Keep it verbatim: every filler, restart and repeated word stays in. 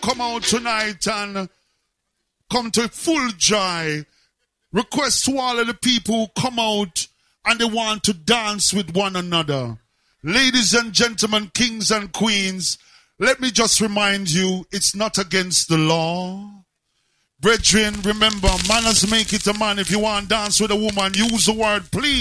come out tonight and come to full joy. Request to all of the people who come out and they want to dance with one another. Ladies and gentlemen, kings and queens, let me just remind you, it's not against the law. Brethren, remember, manners make it a man. If you want to dance with a woman, use the word please.